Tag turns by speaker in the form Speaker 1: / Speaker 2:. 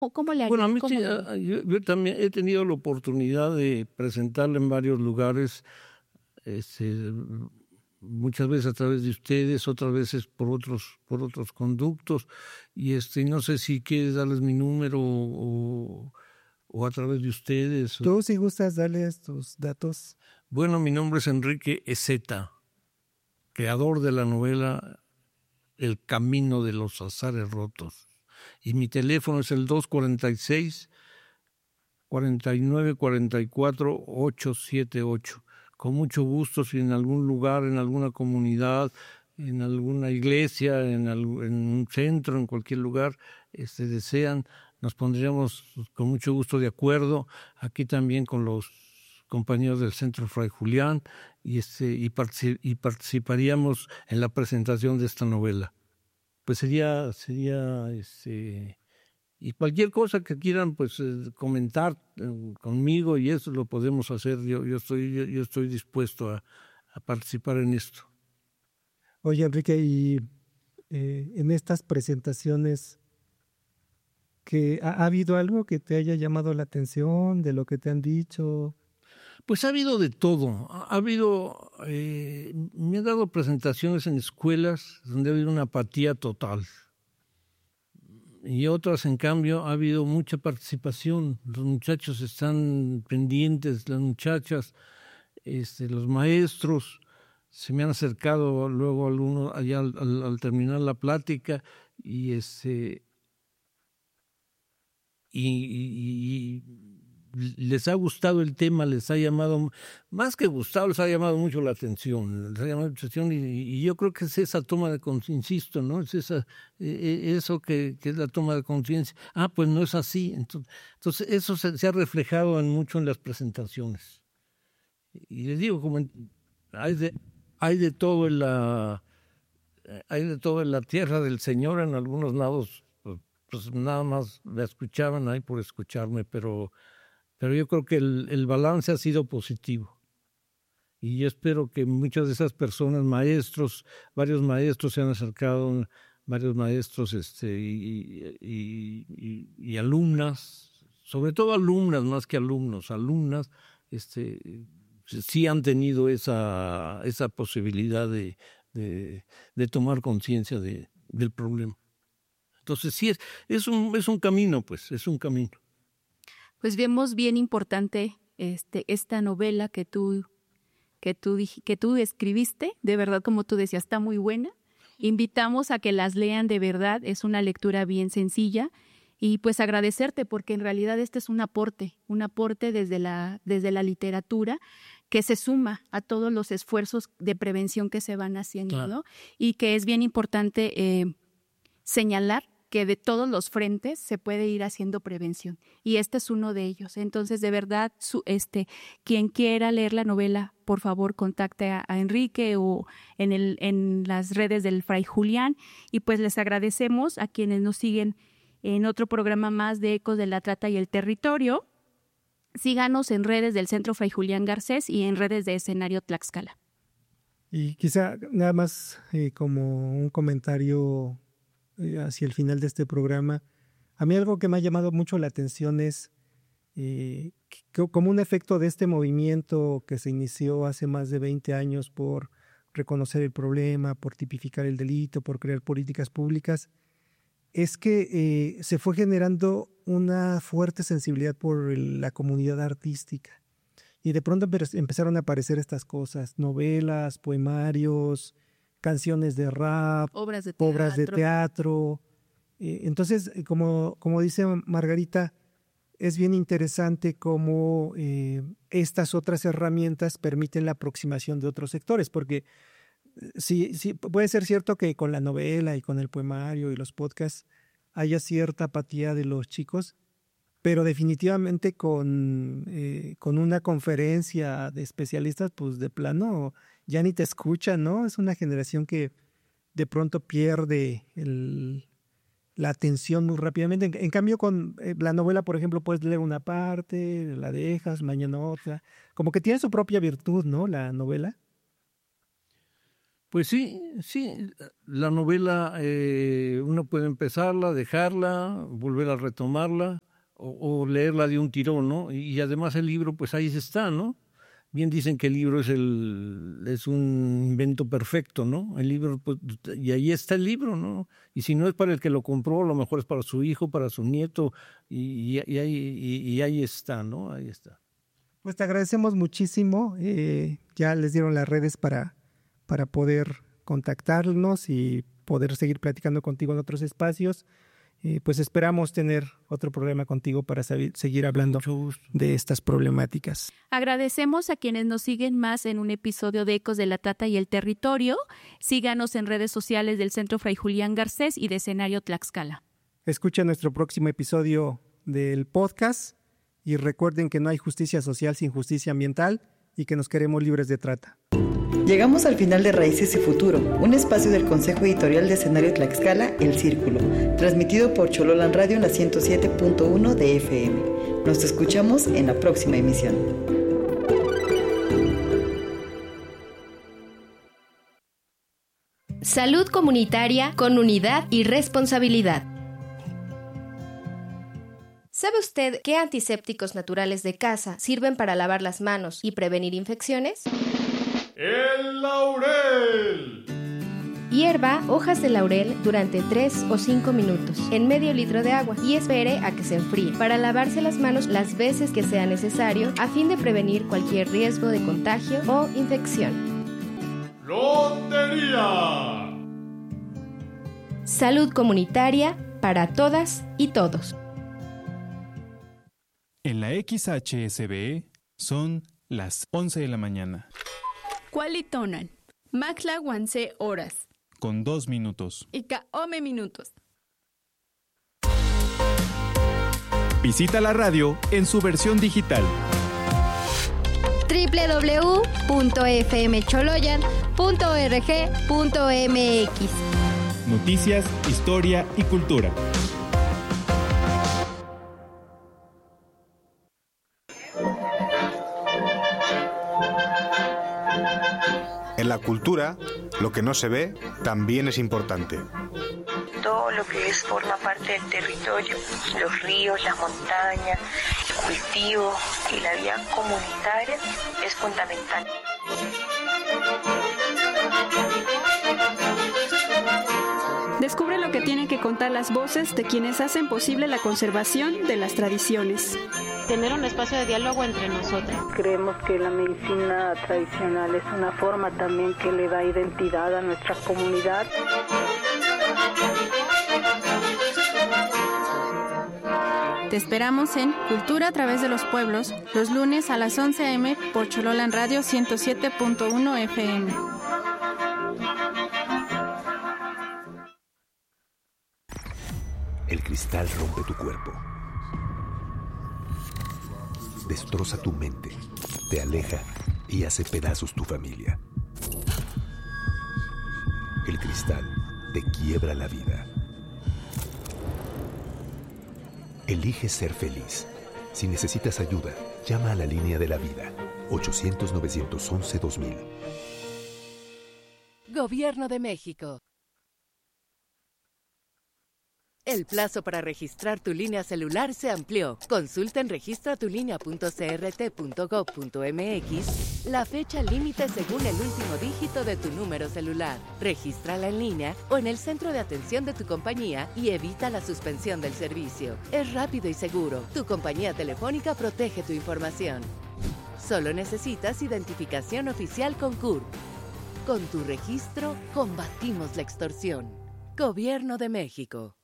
Speaker 1: ¿O cómo le haría?
Speaker 2: Bueno, a mí
Speaker 1: ¿Cómo
Speaker 2: sí,
Speaker 1: le-
Speaker 2: yo también he tenido la oportunidad de presentarla en varios lugares, este, muchas veces a través de ustedes, otras veces por otros conductos, y no sé si quieres darles mi número o a través de ustedes.
Speaker 3: Tú, si gustas, darles tus datos.
Speaker 2: Bueno, mi nombre es Enrique Ezeta, creador de la novela El Camino de los Azares Rotos. Y mi teléfono es el 246-4944-878. Con mucho gusto, si en algún lugar, en alguna comunidad, en alguna iglesia, en un centro, en cualquier lugar, desean, nos pondríamos con mucho gusto de acuerdo. Aquí también con los compañeros del Centro Fray Julián y participaríamos en la presentación de esta novela. Pues sería y cualquier cosa que quieran pues comentar conmigo, y eso lo podemos hacer. Yo estoy dispuesto a participar en esto.
Speaker 3: Oye, Enrique, y en estas presentaciones, ¿ha habido algo que te haya llamado la atención de lo que te han dicho?
Speaker 2: Pues ha habido de todo. Ha habido, me han dado presentaciones en escuelas donde ha habido una apatía total. Y otras, en cambio, ha habido mucha participación. Los muchachos están pendientes, las muchachas, los maestros. Se me han acercado luego algunos allá al terminar la plática y y les ha gustado el tema, les ha llamado, más que gustado, les ha llamado mucho la atención, y yo creo que es esa toma de conciencia, insisto, ¿no? Es eso que es la toma de conciencia. Pues no es así. Entonces eso se ha reflejado mucho en las presentaciones. Y les digo, como hay de todo en la tierra del Señor. En algunos lados pues nada más la escuchaban ahí por escucharme, pero yo creo que el balance ha sido positivo. Y yo espero que muchas de esas personas, varios maestros se han acercado, varios maestros y alumnas, sobre todo alumnas más que alumnas, sí han tenido esa posibilidad de tomar conciencia del problema. Entonces sí, es un camino, pues, es un camino.
Speaker 1: Pues vemos bien importante esta novela que tú escribiste. De verdad, como tú decías, está muy buena. Invitamos a que las lean de verdad. Es una lectura bien sencilla. Y pues agradecerte, porque en realidad este es un aporte desde la literatura que se suma a todos los esfuerzos de prevención que se van haciendo, claro, ¿no? Y que es bien importante señalar que de todos los frentes se puede ir haciendo prevención, y este es uno de ellos. Entonces, de verdad, quien quiera leer la novela, por favor, contacte a Enrique o en las redes del Fray Julián, y pues les agradecemos a quienes nos siguen en otro programa más de Ecos de la Trata y el Territorio. Síganos en redes del Centro Fray Julián Garcés y en redes de Escenario Tlaxcala.
Speaker 3: Y quizá nada más como un comentario hacia el final de este programa, a mí algo que me ha llamado mucho la atención es como un efecto de este movimiento que se inició hace más de 20 años por reconocer el problema, por tipificar el delito, por crear políticas públicas, es que se fue generando una fuerte sensibilidad por la comunidad artística. Y de pronto empezaron a aparecer estas cosas, novelas, poemarios, canciones de rap, obras de teatro. Entonces, como dice Margarita, es bien interesante cómo estas otras herramientas permiten la aproximación de otros sectores, porque sí, puede ser cierto que con la novela y con el poemario y los podcasts haya cierta apatía de los chicos, pero definitivamente con una conferencia de especialistas, pues de plano ya ni te escuchan, ¿no? Es una generación que de pronto pierde la atención muy rápidamente. En cambio, con la novela, por ejemplo, puedes leer una parte, la dejas, mañana otra. Como que tiene su propia virtud, ¿no? La novela.
Speaker 2: Pues sí, la novela uno puede empezarla, dejarla, volver a retomarla o leerla de un tirón, ¿no? Y además el libro, pues ahí está, ¿no? Bien dicen que el libro es un invento perfecto, ¿no? El libro, pues, y ahí está el libro, ¿no? Y si no es para el que lo compró, a lo mejor es para su hijo, para su nieto, y ahí está, ¿no? Ahí está.
Speaker 3: Pues te agradecemos muchísimo. Ya les dieron las redes para poder contactarnos y poder seguir platicando contigo en otros espacios. Pues esperamos tener otro programa contigo para seguir hablando de estas problemáticas.
Speaker 1: Agradecemos a quienes nos siguen más en un episodio de Ecos de la Tata y el Territorio. Síganos en redes sociales del Centro Fray Julián Garcés y de Escenario Tlaxcala.
Speaker 3: Escucha nuestro próximo episodio del podcast y recuerden que no hay justicia social sin justicia ambiental y que nos queremos libres de trata.
Speaker 4: Llegamos al final de Raíces y Futuro, un espacio del Consejo Editorial de Escenario Tlaxcala, El Círculo, transmitido por Chololan Radio en la 107.1 de FM. Nos escuchamos en la próxima emisión.
Speaker 5: Salud comunitaria con unidad y responsabilidad. ¿Sabe usted qué antisépticos naturales de casa sirven para lavar las manos y prevenir infecciones?
Speaker 6: ¡El laurel!
Speaker 5: Hierva hojas de laurel durante 3 o 5 minutos en medio litro de agua y espere a que se enfríe para lavarse las manos las veces que sea necesario a fin de prevenir cualquier riesgo de contagio o infección.
Speaker 6: ¡Lotería!
Speaker 5: Salud comunitaria para todas y todos.
Speaker 7: En la XHSBE son las 11 de la mañana.
Speaker 8: Cualitonan, Maxla Guanse horas.
Speaker 7: Con 2 minutos.
Speaker 8: Ika ome minutos.
Speaker 7: Visita la radio en su versión digital.
Speaker 5: www.fmcholoyan.org.mx.
Speaker 7: Noticias, historia y cultura.
Speaker 9: En la cultura, lo que no se ve también es importante.
Speaker 10: Todo lo que forma parte del territorio, los ríos, las montañas, el cultivo y la vida comunitaria es fundamental.
Speaker 8: Descubre lo que tienen que contar las voces de quienes hacen posible la conservación de las tradiciones.
Speaker 11: Tener un espacio de diálogo entre nosotras.
Speaker 12: Creemos que la medicina tradicional es una forma también que le da identidad a nuestra comunidad.
Speaker 13: Te esperamos en Cultura a través de los pueblos, los lunes a las 11 a.m. por Chololan Radio 107.1 FM.
Speaker 14: El cristal rompe tu cuerpo. Destroza tu mente, te aleja y hace pedazos tu familia. El cristal te quiebra la vida. Elige ser feliz. Si necesitas ayuda, llama a la línea de la vida, 800-911-2000.
Speaker 15: Gobierno de México. El plazo para registrar tu línea celular se amplió. Consulta en registratulinea.crt.gov.mx la fecha límite según el último dígito de tu número celular. Regístrala en línea o en el centro de atención de tu compañía y evita la suspensión del servicio. Es rápido y seguro. Tu compañía telefónica protege tu información. Solo necesitas identificación oficial con CURP. Con tu registro, combatimos la extorsión. Gobierno de México.